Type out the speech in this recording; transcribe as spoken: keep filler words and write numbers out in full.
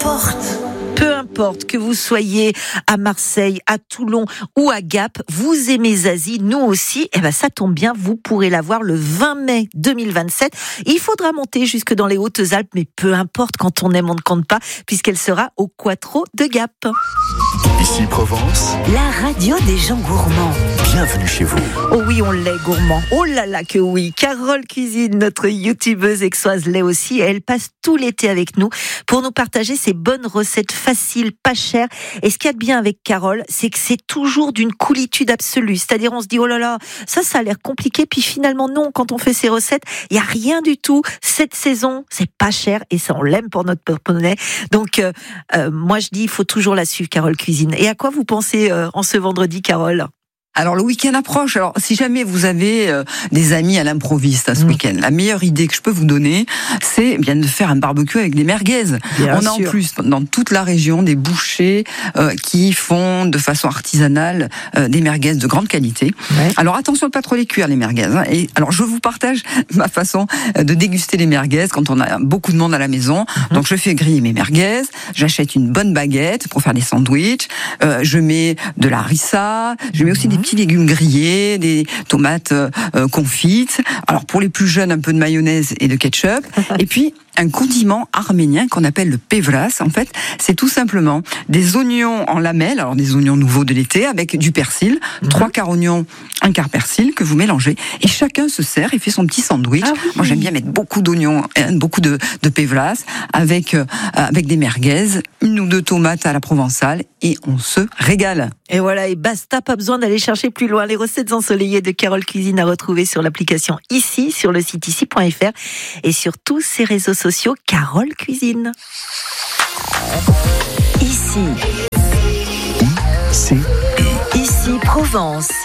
importe. Peu importe que vous soyez à Marseille, à Toulon ou à Gap, vous aimez Zazie, nous aussi, et ben ça tombe bien, vous pourrez la voir le vingt mai deux mille vingt-sept. Il faudra monter jusque dans les Hautes-Alpes, mais peu importe, quand on aime, on ne compte pas, puisqu'elle sera au Quattro de Gap. Ici Provence, La radio des gens gourmands. bienvenue chez vous. Oh oui, on l'est gourmand. Oh là là que oui. Carole Cuisine, notre youtubeuse aixoise, l'est aussi. Et elle passe tout l'été avec nous pour nous partager ses bonnes recettes faciles, pas chères. Et ce qu'il y a de bien avec Carole, c'est que c'est toujours d'une coolitude absolue. C'est-à-dire, on se dit, oh là là, ça, ça a l'air compliqué. Puis finalement, non, quand on fait ses recettes, il n'y a rien du tout. Cette saison, c'est pas cher. Et ça, on l'aime pour notre porte-monnaie. Donc, euh, euh, moi, je dis, il faut toujours la suivre, Carole Cuisine. Et à quoi vous pensez euh, en ce vendredi, Carole ? Alors le week-end approche. Alors si jamais vous avez euh, des amis à l'improviste à ce mmh. week-end, la meilleure idée que je peux vous donner, c'est bien de faire un barbecue avec des merguez. Bien On sûr. a en plus dans toute la région des bouchers euh, qui font de façon artisanale euh, des merguez de grande qualité. Ouais. Alors attention de pas trop les cuire les merguez. Hein. Et alors je vous partage ma façon de déguster les merguez quand on a beaucoup de monde à la maison. Mmh. Donc je fais griller mes merguez, j'achète une bonne baguette pour faire des sandwichs, euh, je mets de la harissa, je mets aussi mmh. des petits légumes grillés, des tomates euh, confites. Alors pour les plus jeunes, un peu de mayonnaise et de ketchup. Et puis un condiment arménien qu'on appelle le pevras. En fait, c'est tout simplement des oignons en lamelles, alors des oignons nouveaux de l'été, avec du persil, mmh. trois quarts oignons, un quart persil que vous mélangez. Et chacun se sert et fait son petit sandwich. Ah oui. Moi, j'aime bien mettre beaucoup d'oignons, beaucoup de, de pevras avec euh, avec des merguez, une ou deux tomates à la provençale, et on se régale. Et voilà, et basta, pas besoin d'aller chercher plus loin. Les recettes ensoleillées de Carole Cuisine à retrouver sur l'application Ici, sur le site ici point f r et sur tous ses réseaux sociaux, Carole Cuisine. Ici. Ici. Ici Provence.